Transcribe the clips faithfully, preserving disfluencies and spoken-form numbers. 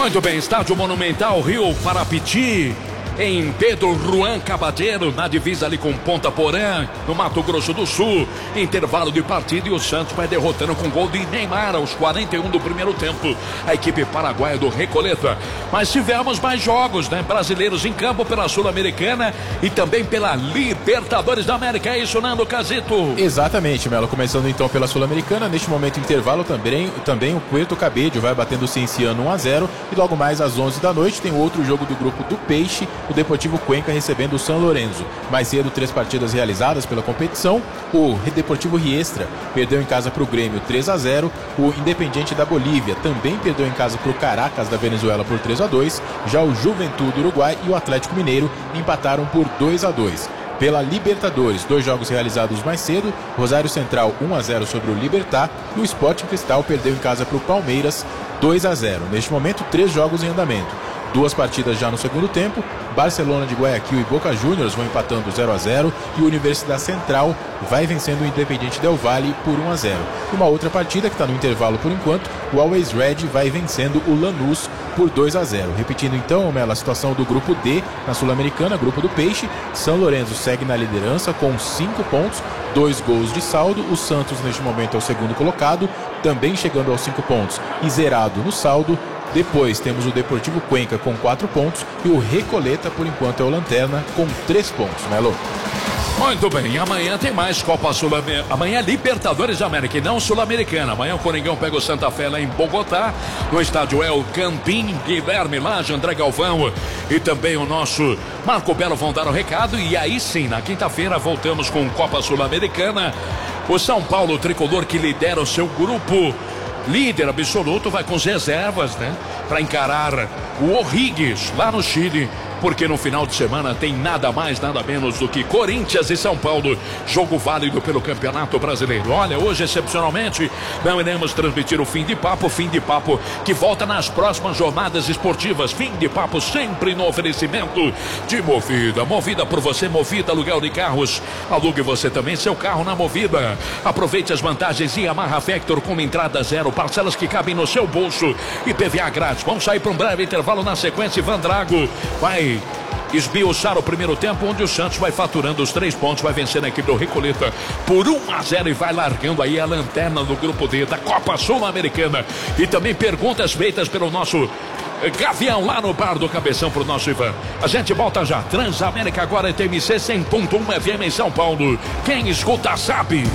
Muito bem, Estádio Monumental Rio Parapiti, em Pedro Juan Cabadeiro, na divisa ali com Ponta Porã, no Mato Grosso do Sul. Intervalo de partida e o Santos vai derrotando com gol de Neymar aos quarenta e um do primeiro tempo a equipe paraguaia do Recoleta. Mas tivemos mais jogos, né? Brasileiros em campo pela Sul-Americana e também pela Libertadores da América. É isso, Nando Casito? Exatamente, Melo. Começando então pela Sul-Americana, neste momento intervalo também, também o Puerto Cabello vai batendo o Cienciano um a zero e logo mais às onze da noite tem outro jogo do grupo do Peixe, o Deportivo Cuenca recebendo o São Lourenço. Mais cedo, três partidas realizadas pela competição. O Deportivo Riestra perdeu em casa para o Grêmio três a zero. O Independiente da Bolívia também perdeu em casa para o Caracas da Venezuela por três a dois. Já o Juventude do Uruguai e o Atlético Mineiro empataram por dois a dois. Pela Libertadores, dois jogos realizados mais cedo, Rosário Central um a zero sobre o Libertad e o Sporting Cristal perdeu em casa para o Palmeiras dois a zero. Neste momento, três jogos em andamento. Duas partidas já no segundo tempo, Barcelona de Guayaquil e Boca Juniors vão empatando zero a zero e o Universidade Central vai vencendo o Independiente Del Valle por um a zero. E uma outra partida que está no intervalo por enquanto, o Always Red vai vencendo o Lanús por dois a zero. Repetindo então, Mela, a situação do grupo D na Sul-Americana, grupo do Peixe. São Lourenço segue na liderança com cinco pontos, dois gols de saldo. O Santos neste momento é o segundo colocado, também chegando aos cinco pontos e zerado no saldo. Depois temos o Deportivo Cuenca com quatro pontos e o Recoleta, por enquanto, é o lanterna com três pontos, Melo. Muito bem, amanhã tem mais Copa Sul-Americana. Amanhã é Libertadores da América e não Sul-Americana. Amanhã o Coringão pega o Santa Fé lá em Bogotá, no estádio El Campín. Guilherme Lage, André Galvão e também o nosso Marco Belo vão dar o recado. E aí sim, na quinta-feira voltamos com Copa Sul-Americana. O São Paulo tricolor, que lidera o seu grupo, líder absoluto, vai com as reservas, né? Para encarar o O'Higgins lá no Chile, porque no final de semana tem nada mais, nada menos do que Corinthians e São Paulo, jogo válido pelo Campeonato Brasileiro. Olha, hoje excepcionalmente não iremos transmitir o Fim de Papo, Fim de Papo que volta nas próximas jornadas esportivas. Fim de Papo sempre no oferecimento de Movida, Movida por você, Movida aluguel de carros, alugue você também seu carro na Movida. Aproveite as vantagens e Yamaha Vector com entrada zero, parcelas que cabem no seu bolso e P V A grátis. Vamos sair para um breve intervalo, na sequência Ivan Drago vai esmiuçar o primeiro tempo, onde o Santos vai faturando os três pontos, vai vencendo a equipe do Recoleta por um a zero e vai largando aí a lanterna do grupo D da Copa Sul-Americana. E também perguntas feitas pelo nosso Gavião lá no Bar do Cabeção pro nosso Ivan. A gente volta já. Transamérica agora é T M C cem ponto um F M em São Paulo. Quem escuta sabe.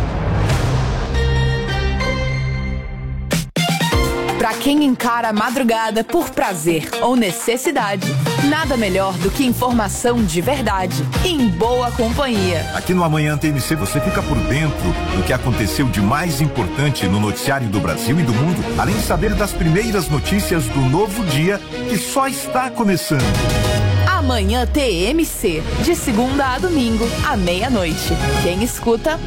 Para quem encara a madrugada por prazer ou necessidade, nada melhor do que informação de verdade, em boa companhia. Aqui no Amanhã T M C você fica por dentro do que aconteceu de mais importante no noticiário do Brasil e do mundo, além de saber das primeiras notícias do novo dia que só está começando. Amanhã T M C, de segunda a domingo, à meia-noite. Quem escuta